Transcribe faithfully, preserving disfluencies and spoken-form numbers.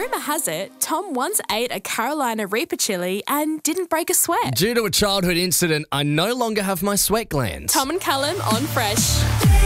Rumour has it, Tom once ate a Carolina Reaper chili and didn't break a sweat. Due to a childhood incident, I no longer have my sweat glands. Tom and Callum on Fresh.